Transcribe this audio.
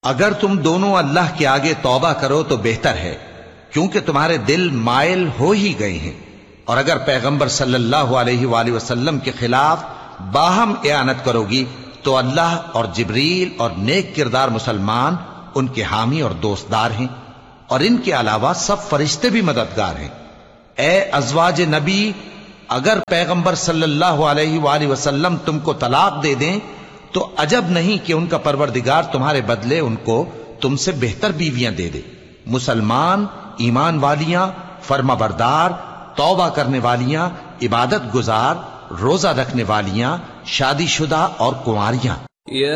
अगर तुम दोनों अल्लाह के आगे तौबा करो तो बेहतर है, क्योंकि तुम्हारे दिल मायल हो ही गए हैं। और अगर पैगंबर सल्लल्लाहु अलैहि वसल्लम के खिलाफ बाहम एआनत करोगी तो अल्लाह और जिब्रील और नेक किरदार मुसलमान उनके हामी और दोस्तदार हैं, और इनके अलावा सब फरिश्ते भी मददगार हैं। ए अज़वाज नबी, अगर पैगंबर सल्लल्लाहु अलैहि वसल्लम तुमको तलाक दे दें तो अजब नहीं कि उनका परवरदिगार तुम्हारे बदले उनको तुमसे बेहतर बीवियां दे दे। मुसलमान, ईमान वालियां, फर्माबरदार, तौबा करने वालियां, इबादत गुजार, रोजा रखने वालियां, शादीशुदा और कुंवारियां।